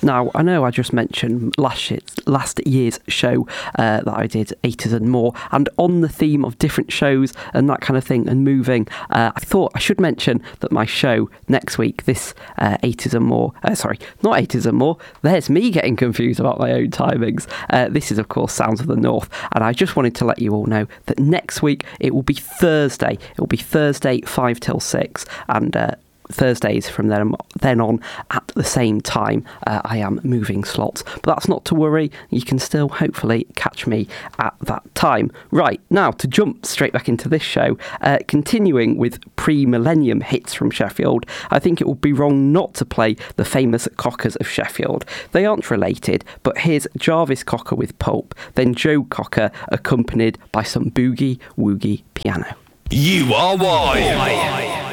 Now, I know I just mentioned last year's show that I did, 80s and More, and on the theme of different shows and that kind of thing and moving, I thought I should mention that my show next week, this 80s and More, sorry, not 80s and More, there's me getting confused about my own timings. This is, of course, Sounds of the North, and I just wanted to let you all know that next week it will be Thursday. It will be Thursday 5 till 6, and Thursdays from then on at the same time. I am moving slots, but that's not to worry. You can still hopefully catch me at that time. Right, now to jump straight back into this show, continuing with pre-millennium hits from Sheffield, I think it would be wrong not to play the famous Cockers of Sheffield. They aren't related, but here's Jarvis Cocker with Pulp, then Joe Cocker accompanied by some boogie woogie piano. You are why.